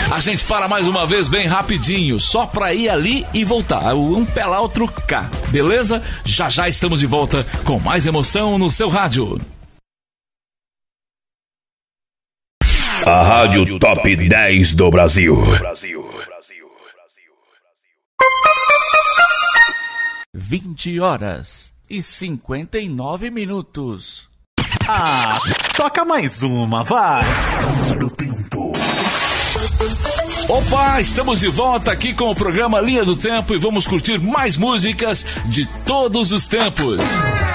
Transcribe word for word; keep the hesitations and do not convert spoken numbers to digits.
A gente para mais uma vez bem rapidinho, só pra ir ali e voltar. Um pé lá, outro cá, beleza? Já já estamos de volta com mais emoção no seu rádio. A Rádio Top dez do Brasil. vinte horas e cinquenta e nove minutos. Ah, toca mais uma, vai. Do tempo. Opa, estamos de volta aqui com o programa Linha do Tempo e vamos curtir mais músicas de todos os tempos.